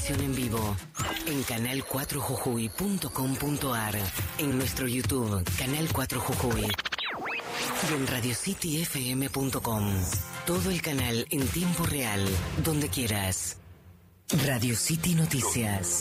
transmisión en vivo en canal4jujuy.com.ar, en nuestro YouTube, Canal 4 Jujuy, y en radiocityfm.com. Todo el canal en tiempo real, donde quieras. Radio City Noticias.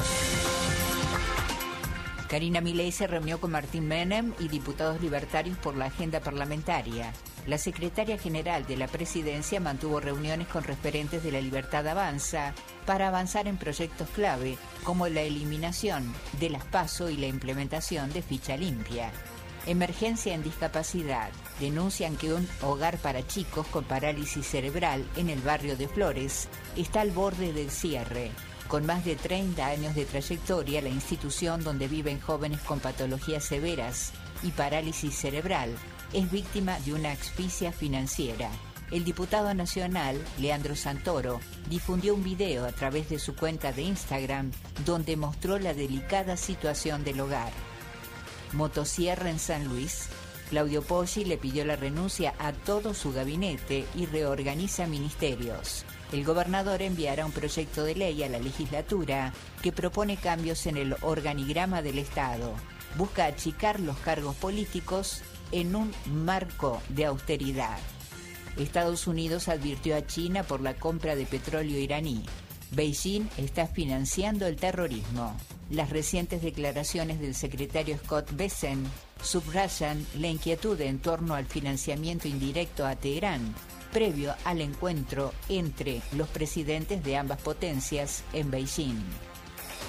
Karina Milei se reunió con Martín Menem y diputados libertarios por la agenda parlamentaria. La secretaria general de la presidencia mantuvo reuniones con referentes de La Libertad Avanza para avanzar en proyectos clave como la eliminación de las PASO y la implementación de ficha limpia. Emergencia en discapacidad. Denuncian que un hogar para chicos con parálisis cerebral en el barrio de Flores está al borde del cierre. Con más de 30 años de trayectoria, la institución donde viven jóvenes con patologías severas y parálisis cerebral es víctima de una asfixia financiera. El diputado nacional, Leandro Santoro, difundió un video a través de su cuenta de Instagram donde mostró la delicada situación del hogar. Motosierra en San Luis. Claudio Poggi le pidió la renuncia a todo su gabinete y reorganiza ministerios. El gobernador enviará un proyecto de ley a la legislatura que propone cambios en el organigrama del Estado. Busca achicar los cargos políticos en un marco de austeridad. Estados Unidos advirtió a China por la compra de petróleo iraní. Beijing está financiando el terrorismo. Las recientes declaraciones del secretario Scott Bessent subrayan la inquietud en torno al financiamiento indirecto a Teherán, previo al encuentro entre los presidentes de ambas potencias en Beijing.